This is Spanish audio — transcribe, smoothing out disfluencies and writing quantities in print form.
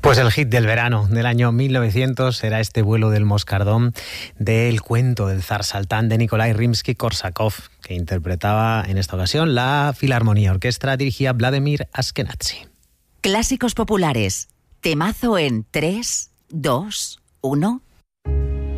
Pues el hit del verano del año 1900 era este vuelo del moscardón del cuento del zar Saltán de Nikolai Rimsky-Korsakov, que interpretaba en esta ocasión la Filarmonía Orquestra dirigida Vladimir Ashkenazy. Clásicos populares. Temazo en 3, 2, 1...